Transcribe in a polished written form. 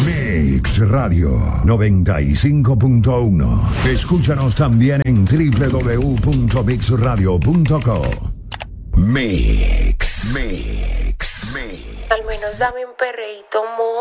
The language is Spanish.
Mix Radio 95.1. Escúchanos también en www.mixradio.co. Mix. Al menos dame un perreíto, mo.